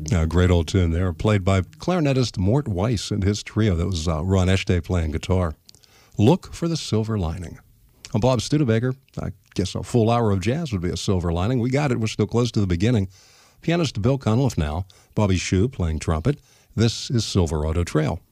Great old tune there, played by clarinetist Mort Weiss and his trio. That was Ron Echte playing guitar. Look for the Silver Lining. I'm Bob Studebaker. I guess a full hour of jazz would be a silver lining. We got it. We're still close to the beginning. Pianist Bill Cunliffe now. Bobby Shew playing trumpet. This is Silver Auto Trail.